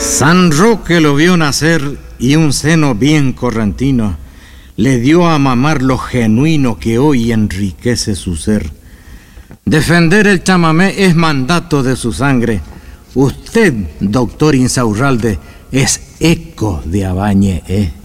San Roque lo vio nacer y un seno bien correntino le dio a mamar lo genuino que hoy enriquece su ser. Defender el chamamé es mandato de su sangre. Usted, doctor Insaurralde, es eco de Abañe,